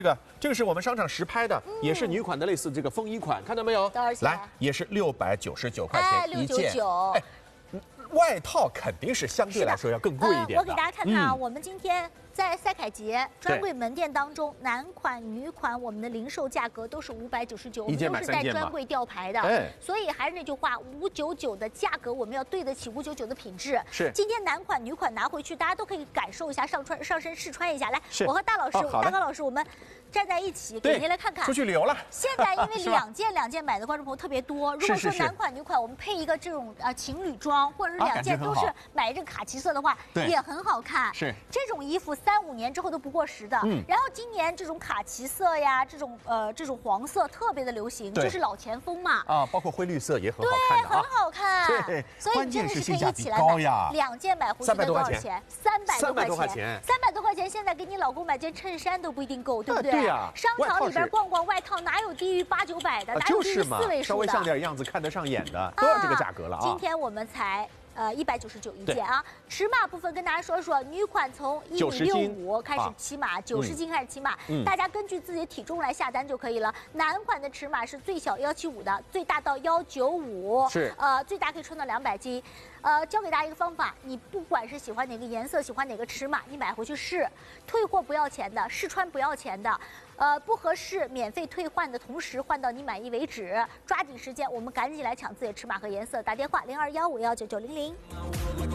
这个是我们商场实拍的，也是女款的类似这个风衣款，看到没有？ 多少钱？ 来，也是699块钱一件。 699。 外套肯定是相对来说要更贵一点的。 我给大家看看啊，我们今天在赛凯捷专柜门店当中，男款、女款，我们的零售价格都是599，我们都是带专柜吊牌的。所以还是那句话，599的价格我们要对得起599的品质。 是。 今天男款、女款拿回去，大家都可以感受一下，上身试穿一下。来，我和大老师、大高老师，我们站在一起，给您来看看。 出去旅游了。 现在因为两件买的观众朋友特别多，如果说男款、女款，我们配一个这种情侣装，或者是2件都是买这个卡其色的话，也很好看。 是。 这种衣服3-5年之后都不过时的。然后今年这种卡其色呀，这种黄色特别的流行，就是老前锋嘛。 啊，包括灰绿色也很好看。 对，很好看。 对。 所以真的是可以一起来买。 2件买回去得多少钱？300多块钱。300多块钱，现在给你老公买件衬衫都不一定够，对不对？ 对呀。 商场里边逛逛，外套哪有低于800-900的？哪有低于4位数的？ 稍微像点样子，看得上眼的，都要这个价格了啊！ 今天我们才199一件啊。尺码部分跟大家说说，女款从1.65米开始起码，90斤开始起码，大家根据自己的体重来下单就可以了。男款的尺码是最小175的，最大到195， 是最大可以穿到200斤。教给大家一个方法，你不管是喜欢哪个颜色，喜欢哪个尺码，你买回去试，退货不要钱的，试穿不要钱的。不合适免费退换的同时换到你满意为止，抓紧时间，我们赶紧来抢自己的尺码和颜色，打电话0215199900。